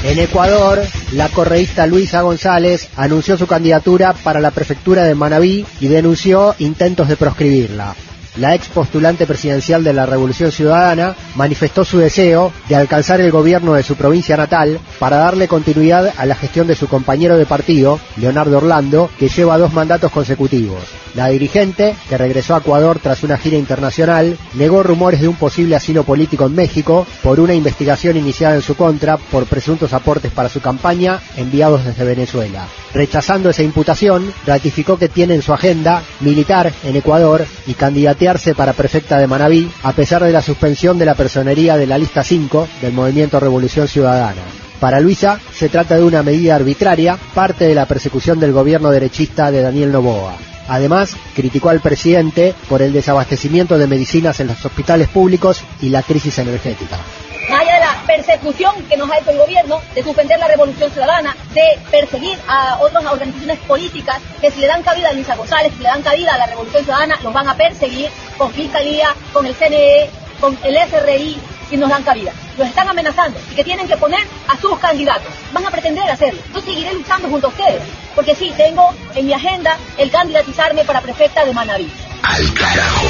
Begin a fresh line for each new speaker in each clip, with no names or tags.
En Ecuador, la correísta Luisa González anunció su candidatura para la prefectura de Manabí y denunció intentos de proscribirla. La ex postulante presidencial de la Revolución Ciudadana manifestó su deseo de alcanzar el gobierno de su provincia natal para darle continuidad a la gestión de su compañero de partido, Leonardo Orlando, que lleva 2 mandatos consecutivos. La dirigente, que regresó a Ecuador tras una gira internacional, negó rumores de un posible asilo político en México por una investigación iniciada en su contra por presuntos aportes para su campaña enviados desde Venezuela. Rechazando esa imputación, ratificó que tiene en su agenda militar en Ecuador y candidatearse para prefecta de Manabí, a pesar de la suspensión de la personería de la lista 5 del Movimiento Revolución Ciudadana. Para Luisa, se trata de una medida arbitraria, parte de la persecución del gobierno derechista de Daniel Noboa. Además, criticó al presidente por el desabastecimiento de medicinas en los hospitales públicos y la crisis energética.
Más allá de la persecución que nos ha hecho el gobierno, de suspender la Revolución Ciudadana, de perseguir a otras organizaciones políticas que si le dan cabida a Luisa González, si le dan cabida a la Revolución Ciudadana, los van a perseguir con Fiscalía, con el CNE, con el SRI, si nos dan cabida. Los están amenazando y que tienen que poner a sus candidatos. Van a pretender hacerlo. Yo seguiré luchando junto a ustedes, porque sí, tengo en mi agenda el candidatizarme para prefecta de Manabí.
¡Al carajo!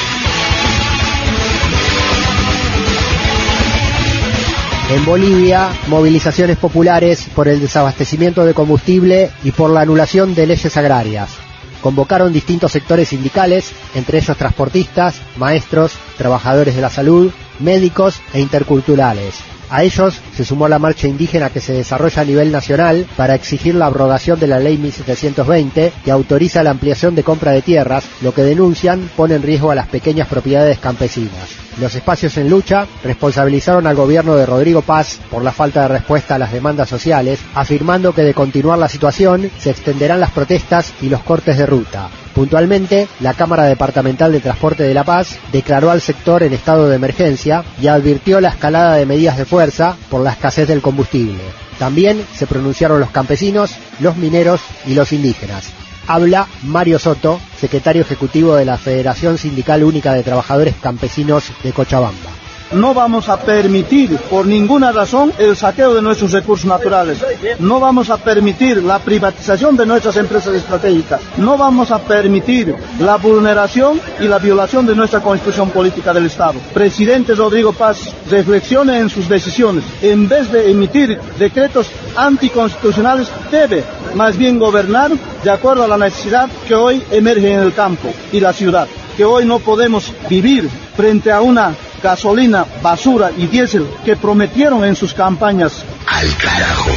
En Bolivia, movilizaciones populares por el desabastecimiento de combustible y por la anulación de leyes agrarias. Convocaron distintos sectores sindicales, entre ellos transportistas, maestros, trabajadores de la salud, médicos e interculturales. A ellos se sumó la marcha indígena que se desarrolla a nivel nacional para exigir la abrogación de la Ley 1720 que autoriza la ampliación de compra de tierras, lo que denuncian pone en riesgo a las pequeñas propiedades campesinas. Los espacios en lucha responsabilizaron al gobierno de Rodrigo Paz por la falta de respuesta a las demandas sociales, afirmando que de continuar la situación se extenderán las protestas y los cortes de ruta. Puntualmente, la Cámara Departamental de Transporte de La Paz declaró al sector en estado de emergencia y advirtió la escalada de medidas de fuerza por la escasez del combustible. También se pronunciaron los campesinos, los mineros y los indígenas. Habla Mario Soto, secretario ejecutivo de la Federación Sindical Única de Trabajadores Campesinos de Cochabamba.
No vamos a permitir por ninguna razón el saqueo de nuestros recursos naturales. No vamos a permitir la privatización de nuestras empresas estratégicas. No vamos a permitir la vulneración y la violación de nuestra Constitución Política del Estado. Presidente Rodrigo Paz, reflexione en sus decisiones. En vez de emitir decretos anticonstitucionales, debe más bien gobernar de acuerdo a la necesidad que hoy emerge en el campo y la ciudad. Que hoy no podemos vivir frente a una gasolina, basura y diésel que prometieron en sus campañas.
¡Al carajo!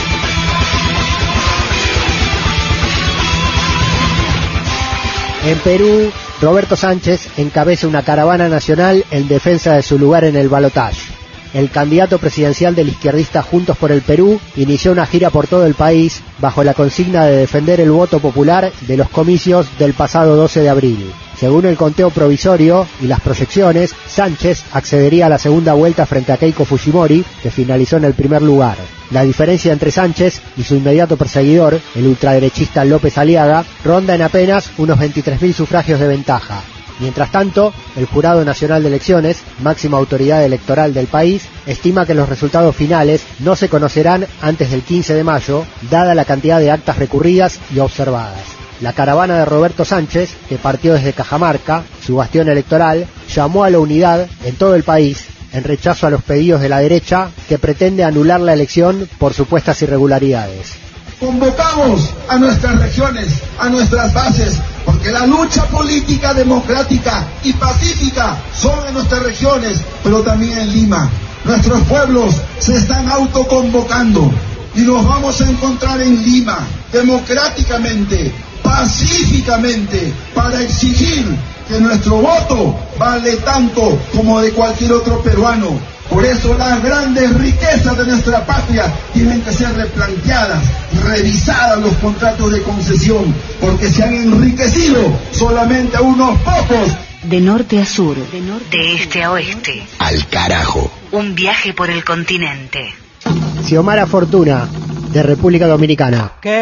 En Perú, Roberto Sánchez encabeza una caravana nacional en defensa de su lugar en el balotaje. El candidato presidencial del izquierdista Juntos por el Perú inició una gira por todo el país bajo la consigna de defender el voto popular de los comicios del pasado 12 de abril. Según el conteo provisorio y las proyecciones, Sánchez accedería a la segunda vuelta frente a Keiko Fujimori, que finalizó en el primer lugar. La diferencia entre Sánchez y su inmediato perseguidor, el ultraderechista López Aliaga, ronda en apenas unos 23.000 sufragios de ventaja. Mientras tanto, el Jurado Nacional de Elecciones, máxima autoridad electoral del país, estima que los resultados finales no se conocerán antes del 15 de mayo, dada la cantidad de actas recurridas y observadas. La caravana de Roberto Sánchez, que partió desde Cajamarca, su bastión electoral, llamó a la unidad en todo el país en rechazo a los pedidos de la derecha que pretende anular la elección por supuestas irregularidades.
Convocamos a nuestras regiones, a nuestras bases, porque la lucha política, democrática y pacífica son en nuestras regiones, pero también en Lima. Nuestros pueblos se están autoconvocando y nos vamos a encontrar en Lima, democráticamente, pacíficamente, para exigir que nuestro voto vale tanto como de cualquier otro peruano. Por eso las grandes riquezas de nuestra patria tienen que ser replanteadas, revisadas los contratos de concesión, porque se han enriquecido solamente a unos pocos.
De norte a sur, de este a oeste.
¡Al carajo!
Un viaje por el continente.
Xiomara Fortuna, de República Dominicana.